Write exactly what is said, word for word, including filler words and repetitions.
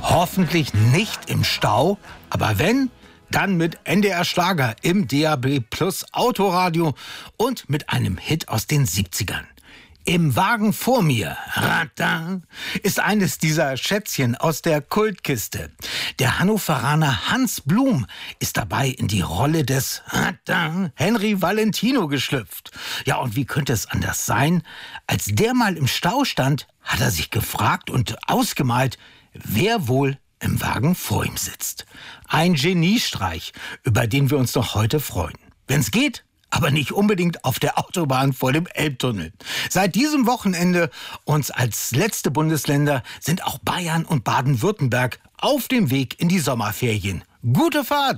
Hoffentlich nicht im Stau, aber wenn, dann mit N D R Schlager im D A B Plus Autoradio und mit einem Hit aus den siebzigern. Im Wagen vor mir, Radar, ist eines dieser Schätzchen aus der Kultkiste. Der Hannoveraner Hans Blum ist dabei in die Rolle des Radar Henry Valentino geschlüpft. Ja, und wie könnte es anders sein? Als der mal im Stau stand, hat er sich gefragt und ausgemalt, wer wohl im Wagen vor ihm sitzt. Ein Geniestreich, über den wir uns noch heute freuen. Wenn's geht, aber nicht unbedingt auf der Autobahn vor dem Elbtunnel. Seit diesem Wochenende uns als letzte Bundesländer sind auch Bayern und Baden-Württemberg auf dem Weg in die Sommerferien. Gute Fahrt!